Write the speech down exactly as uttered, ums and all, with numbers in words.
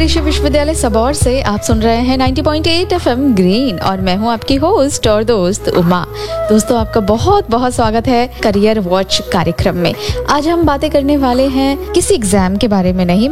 कृषि विश्वविद्यालय सबौर से आप सुन रहे हैं नब्बे पॉइंट आठ एफएम ग्रीन और मैं हूं आपकी होस्ट और दोस्त उमा। दोस्तों, आपका बहुत बहुत स्वागत है करियर वॉच कार्यक्रम में। आज हम बातें करने वाले हैं किसी एग्जाम के बारे में नहीं,